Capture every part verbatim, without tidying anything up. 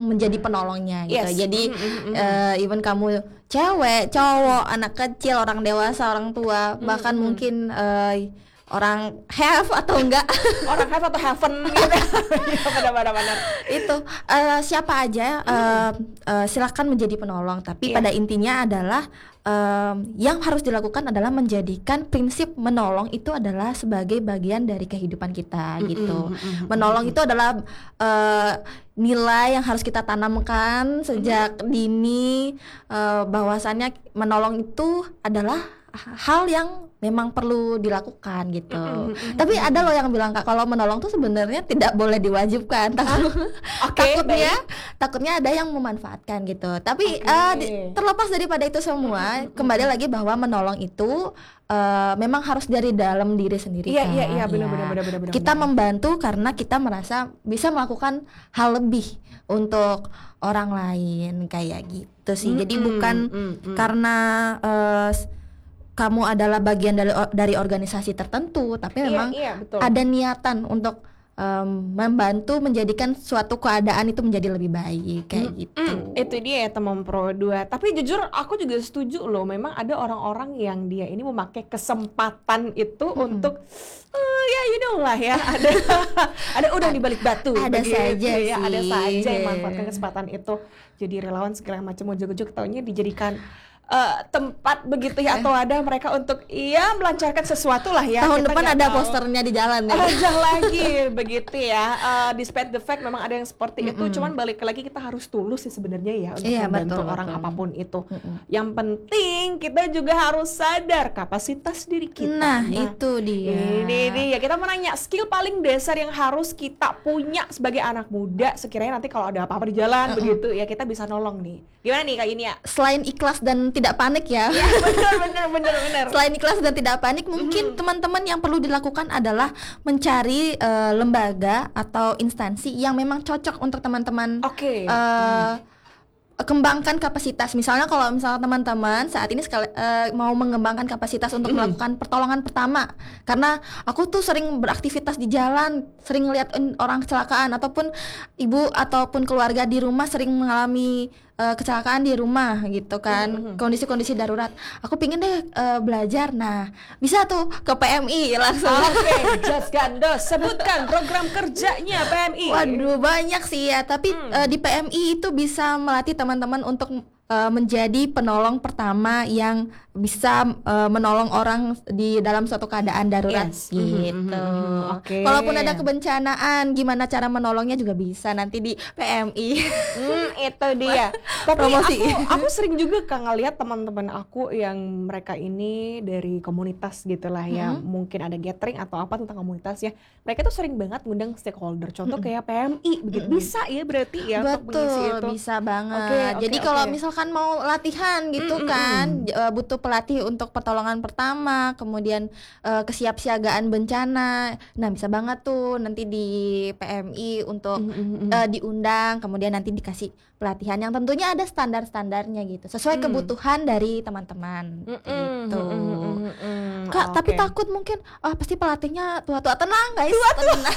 menjadi penolongnya gitu. Yes. Jadi Mm-hmm. uh, even kamu cewek, cowok, anak kecil, orang dewasa, orang tua, mm-hmm. bahkan mungkin uh, orang have atau enggak orang have atau heaven gitu. Benar-benar itu uh, siapa aja uh, uh, silakan menjadi penolong, tapi yeah. pada intinya adalah um, yang harus dilakukan adalah menjadikan prinsip menolong itu adalah sebagai bagian dari kehidupan kita mm-hmm. gitu. Mm-hmm. Menolong itu adalah uh, nilai yang harus kita tanamkan sejak mm-hmm. dini, uh, bahwasannya menolong itu adalah hal yang memang perlu dilakukan gitu. Mm-hmm. Tapi ada loh yang bilang Kak, kalau menolong tuh sebenarnya tidak boleh diwajibkan. Takut, okay, takutnya, baik. takutnya ada yang memanfaatkan gitu. Tapi okay. uh, di, terlepas daripada itu semua, mm-hmm. kembali lagi bahwa menolong itu uh, memang harus dari dalam diri sendiri. Iya kan? iya iya benar-benar benar benar. Kita membantu karena kita merasa bisa melakukan hal lebih untuk orang lain kayak gitu sih. Mm-hmm. Jadi bukan mm-hmm. karena uh, kamu adalah bagian dari dari organisasi tertentu, tapi memang iya, iya, betul. ada niatan untuk um, membantu menjadikan suatu keadaan itu menjadi lebih baik kayak mm, gitu. Mm, itu dia ya teman Pro dua. Tapi jujur aku juga setuju loh, memang ada orang-orang yang dia ini memakai kesempatan itu hmm. untuk uh, ya you know lah ya, ada ada udang di balik batu. Ada begitu, saja ya, sih. Ada saja yang manfaatkan kesempatan itu. Jadi relawan segala macam ujuk-ujuk taunya dijadikan Uh, tempat begitu ya, atau ada mereka untuk iya melancarkan sesuatu lah ya. Tahun kita depan ada tahu. Posternya di jalan ya. Ada lagi begitu ya. Uh, despite the fact memang ada yang seperti mm-hmm. itu, cuman balik lagi kita harus tulus sih sebenarnya ya untuk iya, membantu betul, orang betul. apapun itu. Mm-hmm. Yang penting kita juga harus sadar kapasitas diri kita. Nah, nah itu dia. Ini dia kita mau nanya skill paling dasar yang harus kita punya sebagai anak muda sekiranya nanti kalau ada apa-apa di jalan mm-hmm. begitu ya kita bisa nolong nih. Gimana nih Kak ini ya? Selain ikhlas dan tidak panik ya. Ya benar benar benar benar. Selain ikhlas dan tidak panik, mungkin mm-hmm. teman-teman yang perlu dilakukan adalah mencari uh, lembaga atau instansi yang memang cocok untuk teman-teman. Oke. Okay. Uh, mm. Kembangkan kapasitas. Misalnya kalau misalnya teman-teman saat ini sekali, uh, mau mengembangkan kapasitas untuk mm-hmm. melakukan pertolongan pertama, karena aku tuh sering beraktivitas di jalan, sering ngeliat orang kecelakaan, ataupun ibu ataupun keluarga di rumah sering mengalami uh, kecelakaan di rumah gitu kan, mm-hmm. kondisi-kondisi darurat. Aku pingin deh uh, belajar. Nah, bisa tuh ke P M I langsung. Oke, okay, just gandos. Sebutkan program kerjanya P M I. Waduh, banyak sih ya. Tapi hmm. uh, di P M I itu bisa melatih teman-teman untuk uh, menjadi penolong pertama yang bisa uh, menolong orang di dalam suatu keadaan darurat yes. gitu. Mm-hmm. Okay. Kalaupun ada kebencanaan, gimana cara menolongnya juga bisa nanti di P M I. Hmm, itu dia. Tapi aku, aku sering juga kan ngeliat teman-teman aku yang mereka ini dari komunitas gitulah ya. Mm-hmm. Mungkin ada gathering atau apa tentang komunitasnya. Mereka tuh sering banget ngundang stakeholder. Contoh mm-hmm. kayak P M I begitu. Mm-hmm. Bisa ya berarti ya. Betul, bisa banget. Okay, okay, Jadi kalau okay. misalkan mau latihan gitu mm-hmm. kan, butuh pelatih untuk pertolongan pertama, kemudian uh, kesiapsiagaan bencana. Nah, bisa banget tuh nanti di P M I untuk mm-hmm. uh, diundang, kemudian nanti dikasih pelatihan yang tentunya ada standar-standarnya gitu, sesuai mm. kebutuhan dari teman-teman mm-hmm. gitu. Mm-hmm. Kak, okay. tapi takut mungkin ah pasti pelatihnya tua-tua. Tenang guys, tua-tua. Tenang.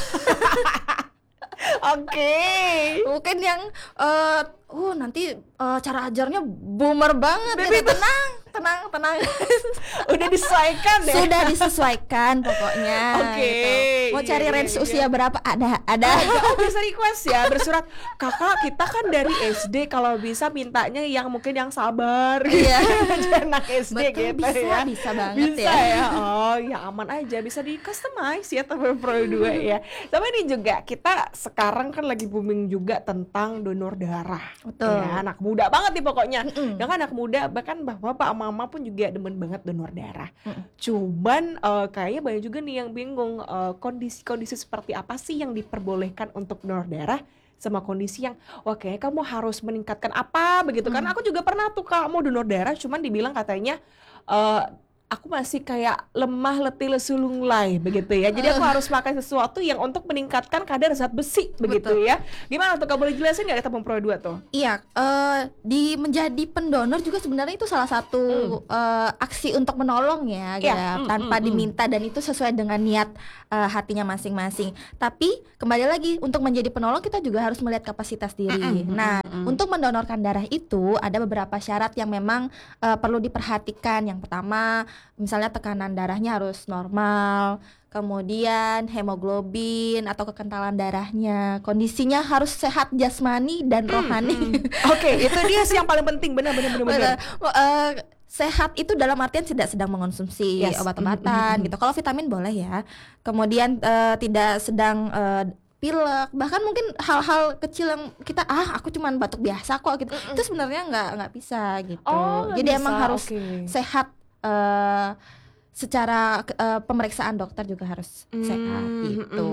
Oke. Okay. Mungkin yang uh, oh nanti uh, cara ajarnya boomer banget. Gitu. Tenang, tenang, tenang. Udah disesuaikan deh. Sudah disesuaikan pokoknya. Oke. Okay. Gitu. Mau cari iya, range iya, usia iya. berapa? Ada, ada. Oh, bisa request ya, bersurat. Kakak, kita kan dari S D, kalau bisa mintanya yang mungkin yang sabar. Iya. Anak S D betul, gitu bisa, ya. Bisa banget bisa ya. ya. Oh, ya aman aja, bisa di customize ya teman Pro dua ya. Sama ini juga kita sekarang kan lagi booming juga tentang donor darah. Betul. Ya, anak muda banget nih pokoknya. Mm-mm. Yang kan anak muda, bahkan bapak mama pun juga demen banget donor darah. Mm-mm. Cuman uh, kayaknya banyak juga nih yang bingung uh, kondisi-kondisi seperti apa sih yang diperbolehkan untuk donor darah, sama kondisi yang wah kayaknya kamu harus meningkatkan apa begitu kan. Mm. Aku juga pernah tuh Kak mau donor darah, cuman dibilang katanya uh, aku masih kayak lemah letih lesu lunglai begitu ya. Jadi aku harus makan sesuatu yang untuk meningkatkan kadar zat besi begitu. Betul. Ya. Gimana tuh Kak, boleh jelasin nggak kita Pro dua tuh? Iya, uh, di menjadi pendonor juga sebenarnya itu salah satu mm. uh, aksi untuk menolong ya, yeah. ya mm, tanpa mm, diminta dan itu sesuai dengan niat uh, hatinya masing-masing. Tapi kembali lagi untuk menjadi penolong kita juga harus melihat kapasitas diri. Mm, mm, mm, nah, mm. mm-mm. Untuk mendonorkan darah itu ada beberapa syarat yang memang uh, perlu diperhatikan. Yang pertama, misalnya tekanan darahnya harus normal, kemudian hemoglobin atau kekentalan darahnya, kondisinya harus sehat jasmani dan rohani. Mm, mm. Oke, itu dia sih yang paling penting, benar benar benar benar. Uh, sehat itu dalam artian tidak sedang mengonsumsi Yes. obat-obatan Mm-mm. gitu. Kalau vitamin boleh ya. Kemudian uh, tidak sedang uh, pilek, bahkan mungkin hal-hal kecil yang kita ah aku cuman batuk biasa kok gitu. Mm-mm. Itu sebenarnya nggak nggak bisa gitu. Oh, nggak Jadi bisa, emang harus oke. sehat, uh, secara uh, pemeriksaan dokter juga harus sehat gitu.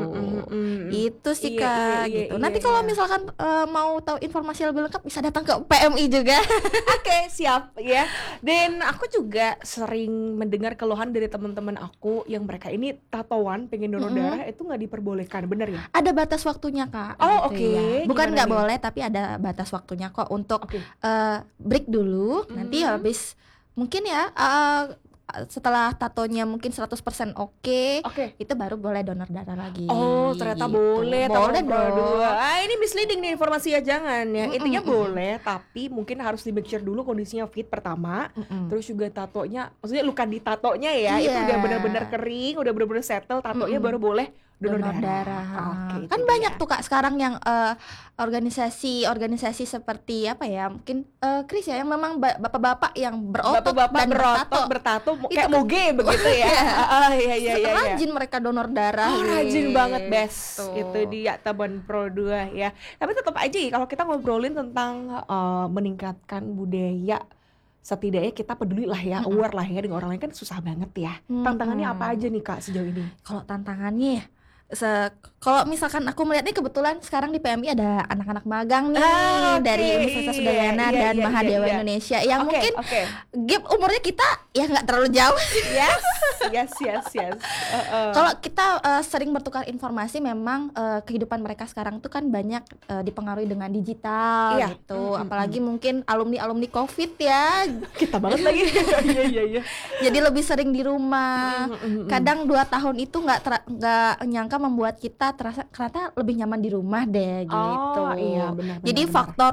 Itu sih Iya, Kak iya, iya, gitu. iya, Nanti kalau iya. misalkan uh, mau tahu informasi lebih lengkap bisa datang ke P M I juga. Oke, siap ya. Dan aku juga sering mendengar keluhan dari teman-teman aku yang mereka ini tatoan pengen donor Mm-mm. darah itu nggak diperbolehkan, bener ya? Ada batas waktunya Kak. Oh, gitu oke. ya. Bukan Gimana nggak nih? boleh, tapi ada batas waktunya kok untuk Oke. uh, break dulu. Nanti Mhm. habis mungkin ya uh, setelah tatonya mungkin seratus persen oke, Oke. itu baru boleh donor darah lagi. Oh, ternyata gitu. boleh. Boleh teman berdua. dong. Ah, ini misleading nih informasi ya, jangan ya. Mm-mm, Intinya mm-mm. boleh, tapi mungkin harus di make sure dulu kondisinya fit pertama. Mm-mm. Terus juga tatonya, maksudnya luka di tatonya ya, itu Iya. udah benar-benar kering, udah benar-benar settle, tatonya Mm-mm. baru boleh donor, Donor darah. darah. Oke, Kan itu banyak dia. tuh Kak sekarang yang eh, organisasi-organisasi seperti apa ya? Mungkin eh, Chris ya yang memang ba- bapak-bapak yang berotot Bapak-bapak dan berotot, bertato. bertato, mu- Itu kayak kan- moge begitu ya. Ah, iya iya iya. iya. Rajin mereka donor darah. Oh, rajin gitu. banget Bes. Itu dia teman Pro dua ya. Tapi tetap aja ya, kalau kita ngobrolin tentang eh, meningkatkan budaya, setidaknya kita peduli lah ya, Mm-mm. aware lah ya dengan orang lain, kan susah banget ya. Mm-mm. Tantangannya apa aja nih Kak sejauh ini? Kalau tantangannya ya, se- kalau misalkan aku melihat nih kebetulan sekarang di P M I ada anak-anak magang nih Ah, oke. dari Universitas Udayana Iya, dan iya, Mahadewa iya. Indonesia yang Oke, mungkin oke. gap umurnya kita ya nggak terlalu jauh. Yes, yes, yes, yes. Uh-uh. Kalau kita uh, sering bertukar informasi, memang uh, kehidupan mereka sekarang tuh kan banyak uh, dipengaruhi dengan digital Iya. gitu. Mm, mm, Apalagi mungkin alumni-alumni COVID ya, kita banget lagi. Iya iya iya. jadi lebih sering di rumah. Mm, mm, mm, mm. Kadang dua tahun itu nggak ter- nggak nyangka membuat kita terasa ternyata lebih nyaman di rumah deh gitu. Oh iya benar. Jadi benar, faktor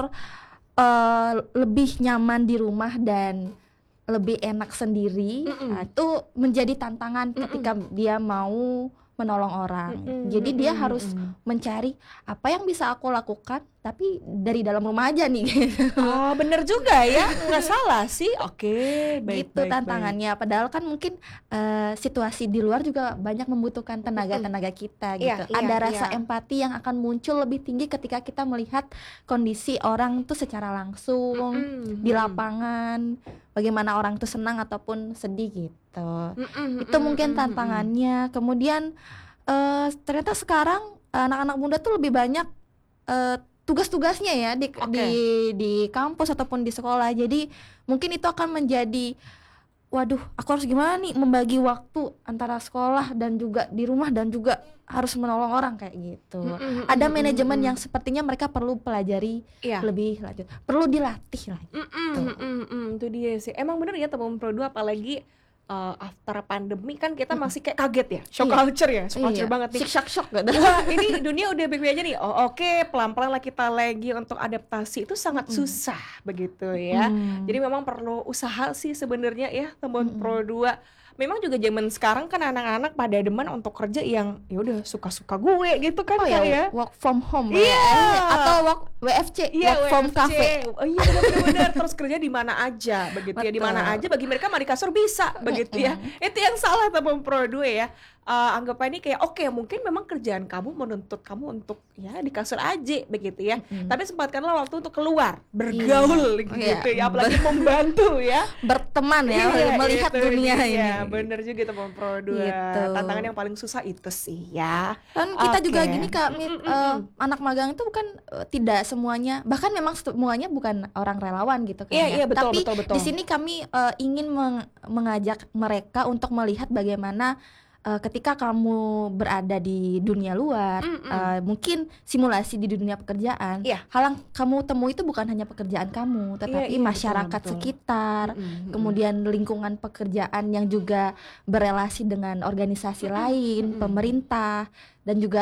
uh, lebih nyaman di rumah dan lebih enak sendiri, Mm-mm. nah, itu menjadi tantangan Mm-mm. ketika dia mau menolong orang. Mm-mm, Jadi dia mm-mm, harus mm-mm. mencari apa yang bisa aku lakukan, tapi dari dalam rumah aja nih. Oh bener juga ya, nggak salah sih. Oke, baik Gitu baik, tantangannya. Padahal kan mungkin eh, situasi di luar juga banyak membutuhkan tenaga-tenaga kita gitu. Iya, iya, Ada rasa iya. empati yang akan muncul lebih tinggi ketika kita melihat kondisi orang tuh secara langsung Mm-mm, di mm-mm. lapangan, bagaimana orang tuh senang ataupun sedih gitu. Mm-mm, Itu mm-mm, mungkin mm-mm. tantangannya. Kemudian eh, ternyata sekarang anak-anak muda tuh lebih banyak eh, tugas-tugasnya ya di Oke. di di kampus ataupun di sekolah. Jadi mungkin itu akan menjadi, waduh, aku harus gimana nih membagi waktu antara sekolah dan juga di rumah dan juga harus menolong orang kayak gitu. Mm-mm, Ada mm-mm, manajemen mm-mm. yang sepertinya mereka perlu pelajari Iya. lebih lanjut. Perlu dilatih lagi. Mm-mm, mm-mm, mm, itu dia sih. Emang bener ya teman Pro dua, apalagi uh, after pandemi kan kita masih kayak kaget ya, shock Iya. culture ya, shock culture Iya. banget nih. Shock shock gitu. Wah ini dunia udah baik-baik aja nih. Oh oke, pelan-pelan lah kita lagi untuk adaptasi, itu sangat Mm-mm. susah begitu ya. Hmm. Jadi memang perlu usaha sih sebenarnya ya teman Mm-mm. Pro dua. Memang juga zaman sekarang kan anak-anak pada demen untuk kerja yang ya udah suka-suka gue gitu kan Oh Kak, ya, ya. work from home Iya. ya. Atau work W F C, Iya, work from W F C. cafe. Oh iya benar-benar, terus kerja di mana aja begitu ya, di mana Betul. aja bagi mereka mah di kasur bisa begitu ya. Itu yang salah teman Pro dua ya. Eh, anggap ini kayak oke, mungkin memang kerjaan kamu menuntut kamu untuk ya di kasur aja begitu ya. Mm-mm. Tapi sempatkanlah waktu untuk keluar, bergaul gitu ya, Iya. apalagi membantu ya. Berteman ya, Iya, melihat itu dunia dia. ini. Bener juga teman Pro dua. Gitu. Tantangan yang paling susah itu sih ya. Kan kita Oke. juga gini Kak, Mit, Mm-mm, eh, mm-mm. anak magang itu bukan eh, tidak semuanya, bahkan memang semuanya bukan orang relawan gitu kan Iya, ya. iya, betul, Tapi betul, betul. di sini kami eh, ingin meng- mengajak mereka untuk melihat bagaimana eh, ketika kamu berada di dunia luar, Mm-mm. eh, mungkin simulasi di dunia pekerjaan, Iya. hal yang kamu temui itu bukan hanya pekerjaan kamu, tetapi iya, betul, masyarakat betul. sekitar, Mm-mm, mm-mm. kemudian lingkungan pekerjaan yang juga berelasi dengan organisasi lain, Mm-mm. pemerintah, dan juga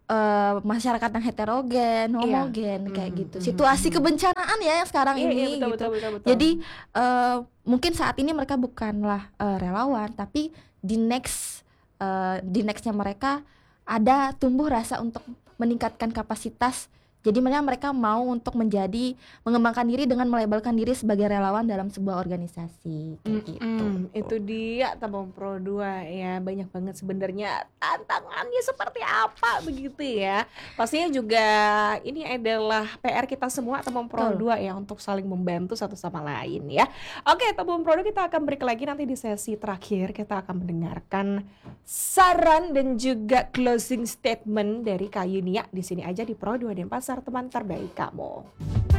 eh, masyarakat yang heterogen, Iya. homogen kayak Mhm, gitu. mhm, Situasi mhm. kebencanaan ya yang sekarang Iya, iya, ini betul, gitu. betul, betul, betul. Jadi eh, mungkin saat ini mereka bukanlah eh, relawan, tapi di next eh, di nextnya mereka ada tumbuh rasa untuk meningkatkan kapasitas. Jadi mereka mereka mau untuk menjadi mengembangkan diri dengan melabelkan diri sebagai relawan dalam sebuah organisasi kayak gitu. Mm-mm, itu dia Tabung Pro dua ya, banyak banget sebenarnya tantangannya seperti apa begitu ya. Pastinya juga ini adalah P R kita semua Tabung Pro Betul. dua ya, untuk saling membantu satu sama lain ya. Oke, Tabung Pro dua kita akan break lagi nanti di sesi terakhir, kita akan mendengarkan saran dan juga closing statement dari Kak Yunia di sini aja di Pro dua Denpasar, teman terbaik kamu.